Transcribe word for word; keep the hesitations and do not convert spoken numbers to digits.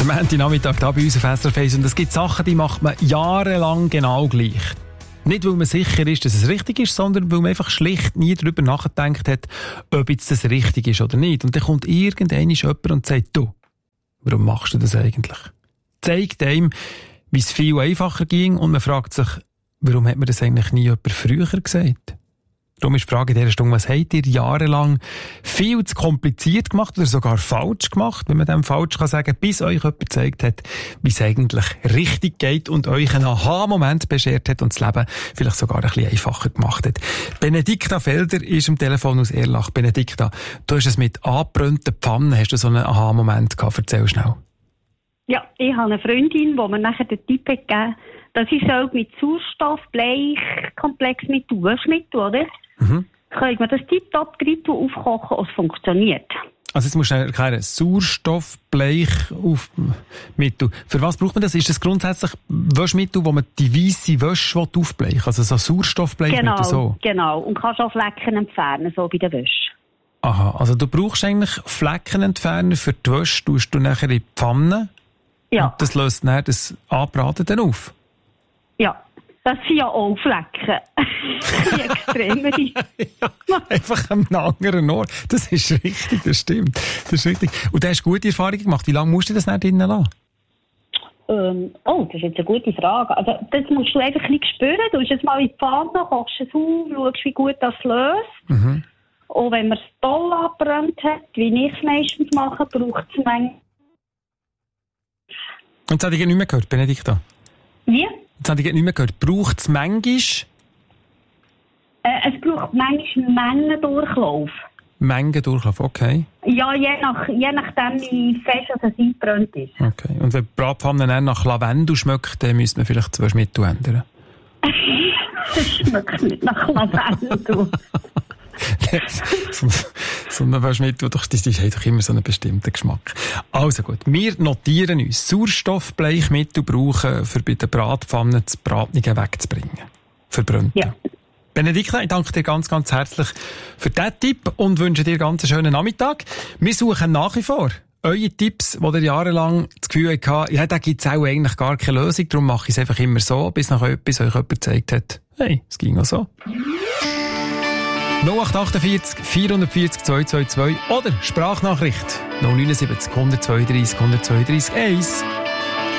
Der Montagnachmittag hier bei uns auf S R F eins. Und es gibt Sachen, die macht man jahrelang genau gleich. Nicht, weil man sicher ist, dass es richtig ist, sondern weil man einfach schlicht nie darüber nachgedacht hat, ob jetzt das richtig ist oder nicht. Und dann kommt irgendwann jemand und sagt, du, warum machst du das eigentlich? Zeigt einem, wie es viel einfacher ging und man fragt sich, warum hat mir das eigentlich nie jemand früher gesagt? Darum ist die Frage in dieser Stunde, was habt ihr jahrelang viel zu kompliziert gemacht oder sogar falsch gemacht, wenn man dem falsch kann sagen, bis euch jemand gezeigt hat, wie es eigentlich richtig geht und euch einen Aha-Moment beschert hat und das Leben vielleicht sogar ein bisschen einfacher gemacht hat. Benedikta Felder ist am Telefon aus Erlach. Benedikta, du hast es mit angebrannten Pfannen, hast du so einen Aha-Moment gehabt? Erzähl schnell. Ja, ich habe eine Freundin, die mir nachher den Tipp hat gegeben, dass ich soll mit Sauerstoff, Blech, Komplexmittel, Waschmittel, oder? Mhm. Können wir das tiptop Gritto aufkochen und es funktioniert. Also jetzt musst du erklären, Sauerstoff, Blech, Aufmittel. Für was braucht man das? Ist das grundsätzlich Waschmittel, wo man die weisse Wäsche aufbleichen will? Also so Sauerstoffblechmittel? Genau, so. Genau. Und kannst auch Flecken entfernen, so bei der Wäsche. Aha, also du brauchst eigentlich Fleckenentferner für die Wäsche, tust du nachher in die Pfanne. Ja. Und das löst dann das Anbraten dann auf? Ja. Das sind ja auch Flecken. Die extremere. Ja, einfach am anderen Ort. Das ist richtig, das stimmt. Das ist richtig. Und du hast gute Erfahrungen gemacht. Wie lange musst du das nicht drinnen lassen? Ähm, oh, das ist jetzt eine gute Frage. Also, das musst du einfach ein bisschen spüren. Du musst es mal in die Pfanne, kochst es auf, schaust, wie gut das löst. Mhm. Und wenn man es toll abgebrannt hat, wie ich es meistens mache, braucht es manchmal. Und das habe ich nicht mehr gehört, Benedikta. Wie? Jetzt habe ich nicht mehr gehört. Braucht es manchmal? Äh, es braucht manchmal Mengendurchlauf. Mengendurchlauf, okay. Ja, je, nach, je nachdem, wie fest es eingebrannt ist. Okay. Und wenn die Bratpfanne dann nach Lavendel schmeckt, dann müsste man vielleicht das Waschmittel ändern. Das schmeckt nicht nach Lavendel. so, so ein Waschmittel, die, die haben doch immer so einen bestimmten Geschmack. Also gut, wir notieren uns, Sauerstoffbleichmittel brauchen, für bei den Bratpfannen das Bratlige wegzubringen. Verbrannt. Ja. Benedikta, ich danke dir ganz, ganz herzlich für diesen Tipp und wünsche dir ganz einen schönen Nachmittag. Wir suchen nach wie vor eure Tipps, die ihr jahrelang das Gefühl hattet, ja, da gibt es auch eigentlich gar keine Lösung, darum mache ich es einfach immer so, bis, nach, bis euch jemand gezeigt hat, hey, es ging auch so. null acht acht vier vier vier vier zwei zwei zwei oder Sprachnachricht null neun sieben null zwei drei null zwei drei eins.